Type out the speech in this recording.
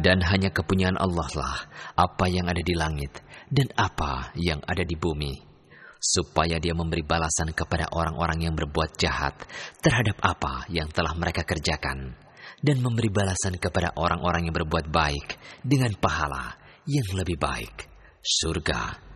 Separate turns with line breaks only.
Dan hanya kepunyaan Allah lah apa yang ada di langit dan apa yang ada di bumi, supaya Dia memberi balasan kepada orang-orang yang berbuat jahat terhadap apa yang telah mereka kerjakan, dan memberi balasan kepada orang-orang yang berbuat baik dengan pahala yang lebih baik, surga